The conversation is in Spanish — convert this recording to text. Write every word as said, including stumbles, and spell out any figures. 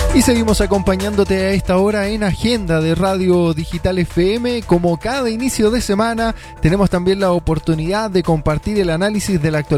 Y seguimos acompañándote a esta hora en Agenda de Radio Digital F M. Como cada inicio de semana, tenemos también la oportunidad de compartir el análisis de la actualidad